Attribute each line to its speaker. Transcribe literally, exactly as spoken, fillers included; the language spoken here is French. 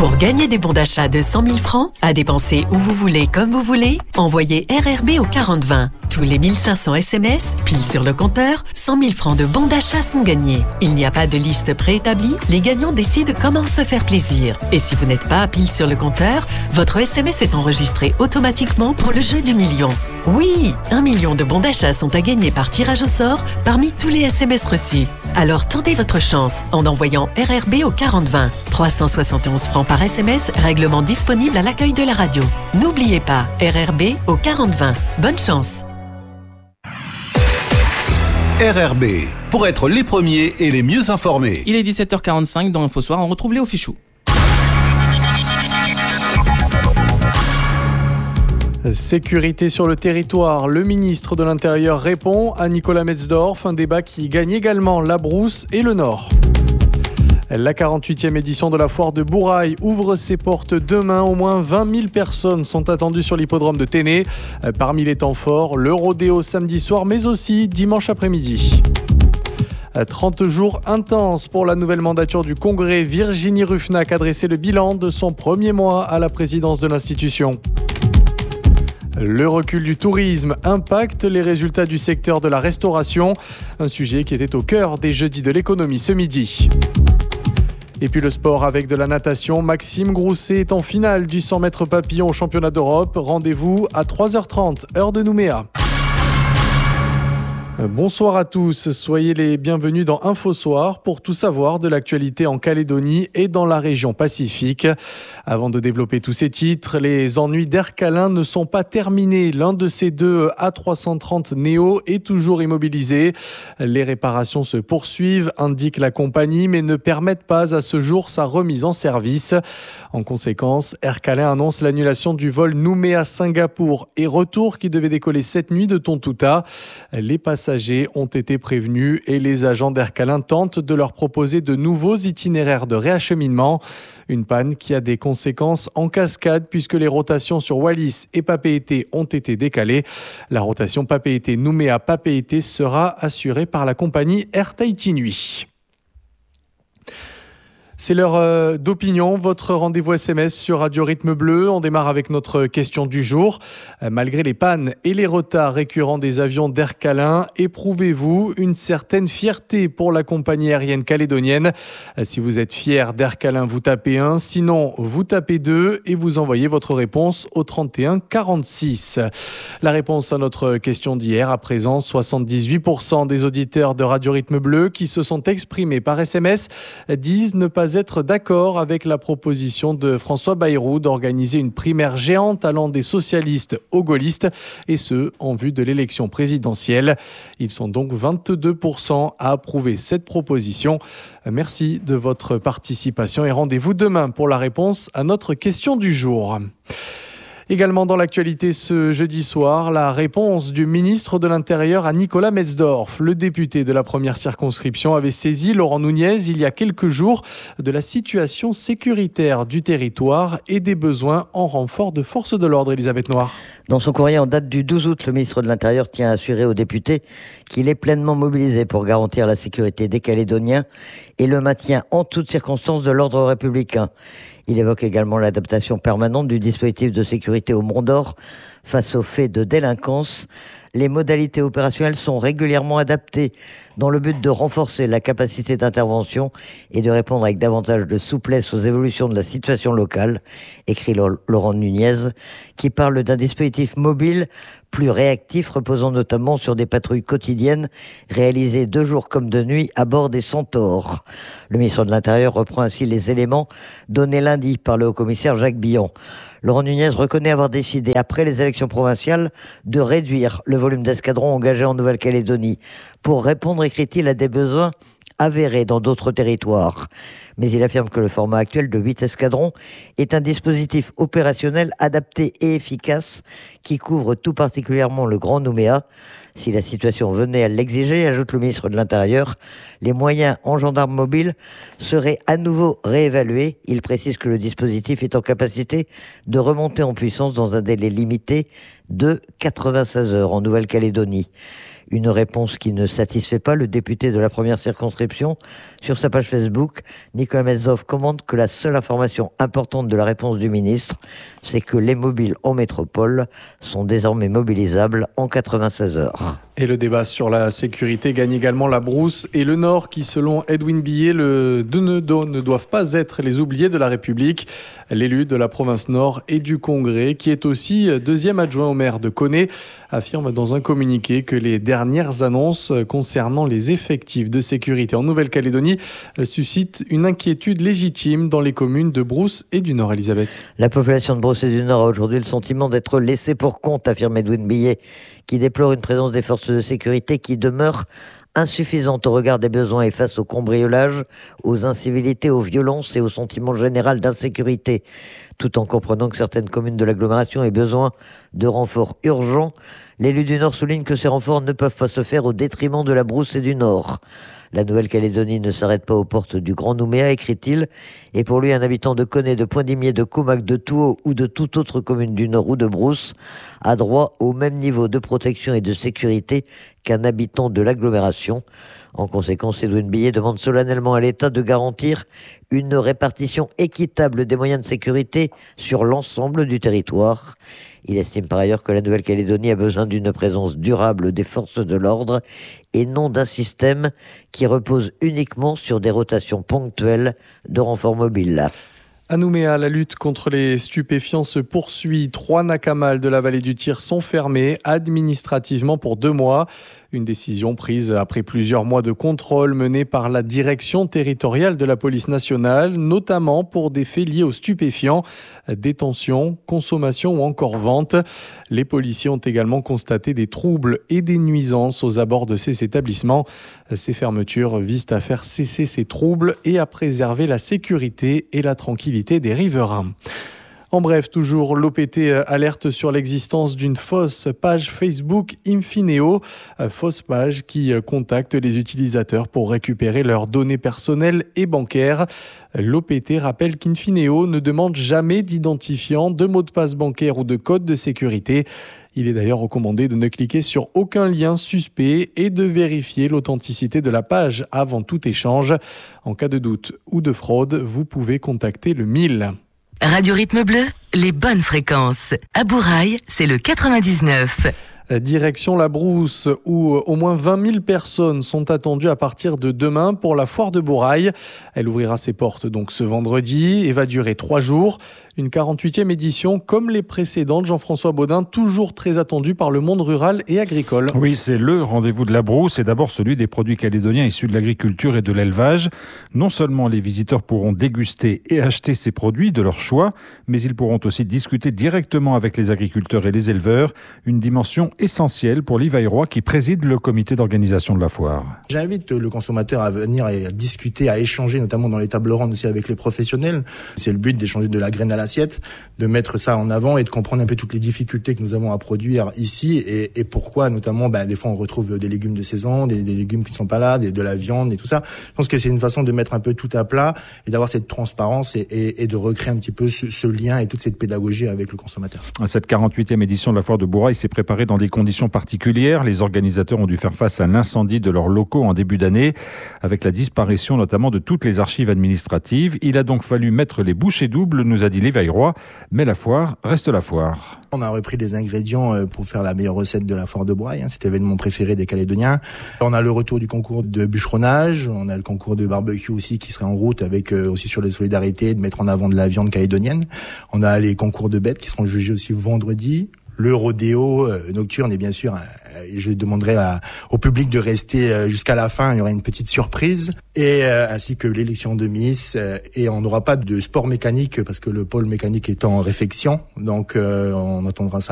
Speaker 1: Pour gagner des bons d'achat de cent mille francs, à dépenser où vous voulez, comme vous voulez, envoyez R R B au quarante vingt. Tous les mille cinq cents S M S, pile sur le compteur, cent mille francs de bons d'achat sont gagnés. Il n'y a pas de liste préétablie, les gagnants décident comment se faire plaisir. Et si vous n'êtes pas pile sur le compteur, votre S M S est enregistré automatiquement pour le jeu du million. Oui, un million de bons d'achat sont à gagner par tirage au sort parmi tous les S M S reçus. Alors tentez votre chance en envoyant R R B au quarante vingt. trois cent soixante et onze francs par S M S, règlement disponible à l'accueil de la radio. N'oubliez pas, R R B au quarante vingt. Bonne chance.
Speaker 2: R R B, pour être les premiers et les mieux informés.
Speaker 3: Il est dix-sept heures quarante-cinq, dans InfoSoir, on retrouve Léo Fichou.
Speaker 4: Sécurité sur le territoire, le ministre de l'Intérieur répond à Nicolas Metzdorf, un débat qui gagne également la Brousse et le Nord. La quarante-huitième édition de la foire de Bourail ouvre ses portes demain. Au moins vingt mille personnes sont attendues sur l'hippodrome de Ténè. Parmi les temps forts, le rodéo samedi soir, mais aussi dimanche après-midi. trente jours intenses pour la nouvelle mandature du Congrès. Virginie Ruffnac a dressé le bilan de son premier mois à la présidence de l'institution. Le recul du tourisme impacte les résultats du secteur de la restauration, un sujet qui était au cœur des jeudis de l'économie ce midi. Et puis le sport avec de la natation. Maxime Grousset est en finale du cent mètres papillon au championnat d'Europe. Rendez-vous à trois heures trente, heure de Nouméa. Bonsoir à tous, soyez les bienvenus dans InfoSoir pour tout savoir de l'actualité en Calédonie et dans la région Pacifique. Avant de développer tous ces titres, les ennuis d'Aircalin ne sont pas terminés. L'un de ces deux A trois cent trente Neo est toujours immobilisé. Les réparations se poursuivent, indique la compagnie, mais ne permettent pas à ce jour sa remise en service. En conséquence, Aircalin annonce l'annulation du vol Nouméa-Singapour et retour qui devait décoller cette nuit de Tontouta. Les passagers ont été prévenus et les agents d'Aircalin tentent de leur proposer de nouveaux itinéraires de réacheminement. Une panne qui a des conséquences en cascade puisque les rotations sur Wallis et Papeete ont été décalées. La rotation Papeete-Nouméa-Papeete sera assurée par la compagnie Air Tahiti Nuit. C'est l'heure euh, d'opinion, votre rendez-vous S M S sur Radio Rythme Bleu. On démarre avec notre question du jour. Euh, malgré les pannes et les retards récurrents des avions d'Aircalin, éprouvez-vous une certaine fierté pour la compagnie aérienne calédonienne ? euh, Si vous êtes fier d'Aircalin, vous tapez un. Sinon, vous tapez deux et vous envoyez votre réponse au trente et un quarante-six. La réponse à notre question d'hier, à présent, soixante-dix-huit pour cent des auditeurs de Radio Rythme Bleu qui se sont exprimés par S M S disent ne pas être d'accord avec la proposition de François Bayrou d'organiser une primaire géante allant des socialistes aux gaullistes, et ce, en vue de l'élection présidentielle. Ils sont donc vingt-deux pour cent à approuver cette proposition. Merci de votre participation et rendez-vous demain pour la réponse à notre question du jour. Également dans l'actualité ce jeudi soir, la réponse du ministre de l'Intérieur à Nicolas Metzdorf. Le député de la première circonscription avait saisi Laurent Nunez il y a quelques jours de la situation sécuritaire du territoire et des besoins en renfort de forces de l'ordre. Elisabeth Noir.
Speaker 5: Dans son courrier en date du douze août, le ministre de l'Intérieur tient à assurer aux députés qu'il est pleinement mobilisé pour garantir la sécurité des Calédoniens et le maintien en toutes circonstances de l'ordre républicain. Il évoque également l'adaptation permanente du dispositif de sécurité au Mont d'Or face aux faits de délinquance. Les modalités opérationnelles sont régulièrement adaptées dans le but de renforcer la capacité d'intervention et de répondre avec davantage de souplesse aux évolutions de la situation locale, écrit Laurent Nunez, qui parle d'un dispositif mobile plus réactif, reposant notamment sur des patrouilles quotidiennes réalisées de jour comme de nuit à bord des Centaures. Le ministre de l'Intérieur reprend ainsi les éléments donnés lundi par le haut-commissaire Jacques Billon. Laurent Nunez reconnaît avoir décidé, après les élections provinciales, de réduire le volume d'escadrons engagés en Nouvelle-Calédonie pour répondre, écrit-il, à des besoins avérés dans d'autres territoires. Mais il affirme que le format actuel de huit escadrons est un dispositif opérationnel adapté et efficace qui couvre tout particulièrement le Grand Nouméa. Si la situation venait à l'exiger, ajoute le ministre de l'Intérieur, les moyens en gendarmes mobiles seraient à nouveau réévalués. Il précise que le dispositif est en capacité de remonter en puissance dans un délai limité de quatre-vingt-seize heures en Nouvelle-Calédonie. Une réponse qui ne satisfait pas le député de la première circonscription. Sur sa page Facebook, Nicolas Metzov commente que la seule information importante de la réponse du ministre, c'est que les mobiles en métropole sont désormais mobilisables en quatre-vingt-seize heures.
Speaker 4: Et le débat sur la sécurité gagne également la Brousse et le Nord qui, selon Edwin Billet, le, de ne, de, ne doivent pas être les oubliés de la République. L'élu de la province Nord et du Congrès, qui est aussi deuxième adjoint au maire de Koné, affirme dans un communiqué que les dernières annonces concernant les effectifs de sécurité en Nouvelle-Calédonie suscitent une inquiétude légitime dans les communes de Brousse et du Nord. Elisabeth.
Speaker 5: La population de Brousse et du Nord a aujourd'hui le sentiment d'être laissée pour compte, affirme Edwin Billet, qui déplore une présence des forces de sécurité qui demeure insuffisante au regard des besoins et face au cambriolage, aux incivilités, aux violences et au sentiment général d'insécurité. Tout en comprenant que certaines communes de l'agglomération aient besoin de renforts urgents, l'élu du Nord souligne que ces renforts ne peuvent pas se faire au détriment de la Brousse et du Nord. La Nouvelle-Calédonie ne s'arrête pas aux portes du Grand Nouméa, écrit-il, et pour lui, un habitant de Koné, de Pointe-d'Imier, de Coumac, de Touhou ou de toute autre commune du Nord ou de Brousse a droit au même niveau de protection et de sécurité qu'un habitant de l'agglomération. En conséquence, Edwin Billet demande solennellement à l'État de garantir une répartition équitable des moyens de sécurité sur l'ensemble du territoire. Il estime par ailleurs que la Nouvelle-Calédonie a besoin d'une présence durable des forces de l'ordre et non d'un système qui repose uniquement sur des rotations ponctuelles de renforts mobiles.
Speaker 4: À Nouméa, la lutte contre les stupéfiants se poursuit. Trois nakamal de la vallée du Tyr sont fermés administrativement pour deux mois. Une décision prise après plusieurs mois de contrôle menés par la direction territoriale de la police nationale, notamment pour des faits liés aux stupéfiants, détention, consommation ou encore vente. Les policiers ont également constaté des troubles et des nuisances aux abords de ces établissements. Ces fermetures visent à faire cesser ces troubles et à préserver la sécurité et la tranquillité des riverains. En bref, toujours l'O P T alerte sur l'existence d'une fausse page Facebook Infineo, fausse page qui contacte les utilisateurs pour récupérer leurs données personnelles et bancaires. L'O P T rappelle qu'Infineo ne demande jamais d'identifiant, de mot de passe bancaire ou de code de sécurité. Il est d'ailleurs recommandé de ne cliquer sur aucun lien suspect et de vérifier l'authenticité de la page avant tout échange. En cas de doute ou de fraude, vous pouvez contacter le mille.
Speaker 6: Radio Rythme Bleu, les bonnes fréquences. À Bourail, c'est le quatre-vingt-dix-neuf.
Speaker 4: Direction la Brousse, où au moins vingt mille personnes sont attendues à partir de demain pour la foire de Bourail. Elle ouvrira ses portes donc ce vendredi et va durer trois jours. Une quarante-huitième édition comme les précédentes, Jean-François Baudin, toujours très attendue par le monde rural et agricole.
Speaker 7: Oui, c'est le rendez-vous de la Brousse. C'est d'abord celui des produits calédoniens issus de l'agriculture et de l'élevage. Non seulement les visiteurs pourront déguster et acheter ces produits de leur choix, mais ils pourront aussi discuter directement avec les agriculteurs et les éleveurs. Une dimension essentielle pour Livaille Roy qui préside le comité d'organisation de la foire.
Speaker 8: J'invite le consommateur à venir et à discuter, à échanger, notamment dans les tables rondes aussi avec les professionnels. C'est le but d'échanger de la graine à l'assiette, de mettre ça en avant et de comprendre un peu toutes les difficultés que nous avons à produire ici et, et pourquoi notamment bah, des fois on retrouve des légumes de saison, des, des légumes qui ne sont pas là, des, de la viande et tout ça. Je pense que c'est une façon de mettre un peu tout à plat et d'avoir cette transparence et, et, et de recréer un petit peu ce, ce lien et toute cette pédagogie avec le consommateur.
Speaker 7: Cette quarante-huitième édition de la foire de Bourail s'est préparée dans des conditions particulières. Les organisateurs ont dû faire face à l'incendie de leurs locaux en début d'année, avec la disparition notamment de toutes les archives administratives. Il a donc fallu mettre les bouchées doubles, nous a dit Livaille Roy, mais la foire reste la foire.
Speaker 8: On a repris des ingrédients pour faire la meilleure recette de la foire de Bourail, hein, cet événement préféré des Calédoniens. On a le retour du concours de bûcheronnage, on a le concours de barbecue aussi qui serait en route avec euh, aussi sur les solidarités, de mettre en avant de la viande calédonienne. On a les concours de bêtes qui seront jugés aussi vendredi. Le rodéo euh, nocturne et bien sûr, euh, je demanderai à, au public de rester euh, jusqu'à la fin. Il y aura une petite surprise et euh, ainsi que l'élection de Miss euh, et on n'aura pas de sport mécanique parce que le pôle mécanique est en réfection. Donc euh, on attendra ça